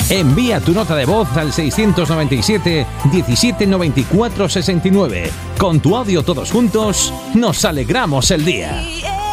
Envía tu nota de voz al 697 17 94 69. Con tu audio todos juntos, nos alegramos el día.